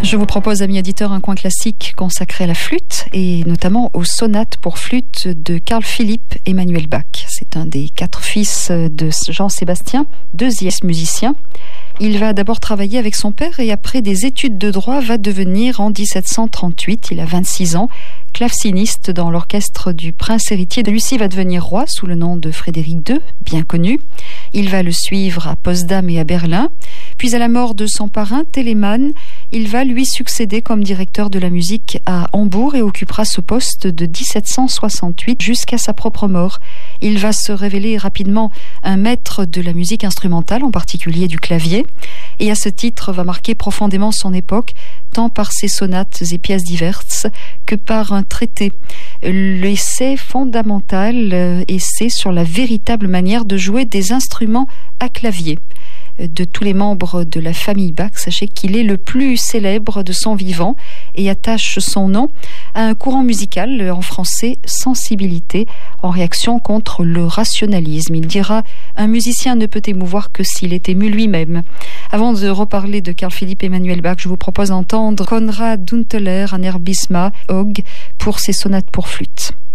Je vous propose, amis auditeurs, un coin classique consacré à la flûte et notamment aux sonates pour flûte de Carl Philipp Emanuel Bach. C'est un des 4 fils de Jean-Sébastien, deuxième musicien. Il va d'abord travailler avec son père et après des études de droit va devenir en 1738, il a 26 ans, claveciniste dans l'orchestre du prince héritier de Lucie va devenir roi sous le nom de Frédéric II, bien connu. Il va le suivre à Potsdam et à Berlin. Puis à la mort de son parrain, Telemann, il va lui succéder comme directeur de la musique à Hambourg et occupera ce poste de 1768 jusqu'à sa propre mort. Il va se révéler rapidement un maître de la musique instrumentale, en particulier du clavier, et à ce titre va marquer profondément son époque, tant par ses sonates et pièces diverses que par un traité. L'essai fondamental, essai sur la véritable manière de jouer des instruments à clavier. De tous les membres de la famille Bach, sachez qu'il est le plus célèbre de son vivant et attache son nom à un courant musical, en français sensibilité, en réaction contre le rationalisme. Il dira « Un musicien ne peut émouvoir que s'il est ému lui-même ». Avant de reparler de Carl Philipp Emanuel Bach, je vous propose d'entendre Konrad Dunteler, un air Bisma, Hogg, pour ses sonates pour flûte.